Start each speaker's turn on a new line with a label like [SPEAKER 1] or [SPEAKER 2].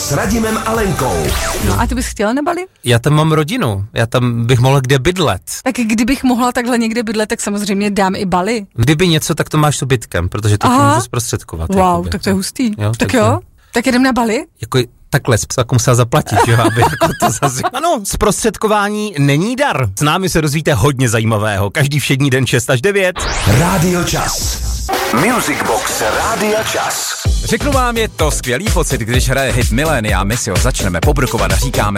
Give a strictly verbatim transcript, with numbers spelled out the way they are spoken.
[SPEAKER 1] s Radimem a Lenkou.
[SPEAKER 2] No a ty bys chtěla na Bali?
[SPEAKER 3] Já tam mám rodinu, já tam bych mohl kde bydlet.
[SPEAKER 2] Tak kdybych mohla takhle někde bydlet, tak samozřejmě dám i Bali.
[SPEAKER 3] Kdyby něco, tak to máš s ubytkem, protože to ti můžu zprostředkovat.
[SPEAKER 2] Wow,
[SPEAKER 3] jakoby.
[SPEAKER 2] tak to je hustý.
[SPEAKER 3] Jo,
[SPEAKER 2] tak jo, tak jedem na Bali?
[SPEAKER 3] Jako takhle, jako musela zaplatit, jo, aby jako to zase... Ano, zprostředkování není dar. S námi se dozvíte hodně zajímavého. Každý všední den šest až devět.
[SPEAKER 1] Rádio Čas. Music Box Rádia Čas.
[SPEAKER 4] Řeknu vám, je to skvělý pocit, když hraje hit Milénia, my si ho začneme pobrukovat a říkáme